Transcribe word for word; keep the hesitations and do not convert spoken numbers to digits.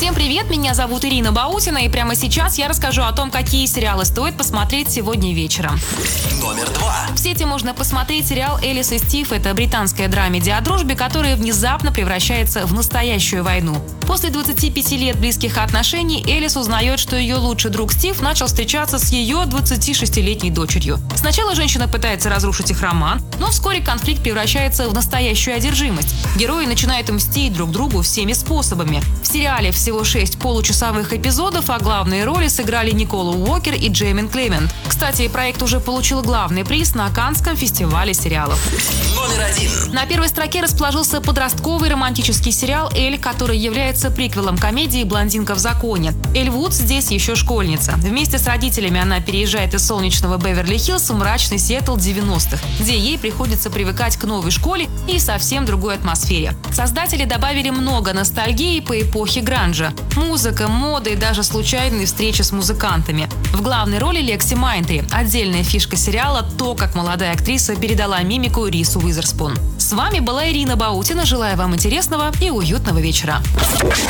Всем привет, меня зовут Ирина Баутина, и прямо сейчас я расскажу о том, какие сериалы стоит посмотреть сегодня вечером. Номер два. В сети можно посмотреть сериал «Элис и Стив». Это британская драмеди о дружбе, которая внезапно превращается в настоящую войну. После двадцати пяти лет близких отношений Элис узнает, что ее лучший друг Стив начал встречаться с ее двадцатишестилетней дочерью. Сначала женщина пытается разрушить их роман, но вскоре конфликт превращается в настоящую одержимость. Герои начинают мстить друг другу всеми способами. В сериале всего шесть получасовых эпизодов, а главные роли сыграли Никола Уокер и Джейми Клемент. Кстати, проект уже получил главный приз на Каннском фестивале сериалов. Номер один. На первой строке расположился подростковый романтический сериал «Эль», который является приквелом комедии «Блондинка в законе». Эль Вуд здесь еще школьница. Вместе с родителями она переезжает из солнечного Беверли-Хиллз в мрачный Сиэтл девяностых, где ей приходится привыкать к новой школе и совсем другой атмосфере. Создатели добавили много ностальгии по эпохе гранжа. Музыка, мода и даже случайные встречи с музыкантами. В главной роли Лекси Майнтри. Отдельная фишка сериала – то, как молодая актриса передала мимику Рису Уизерспун. С вами была Ирина Баутина. Желаю вам интересного и уютного вечера.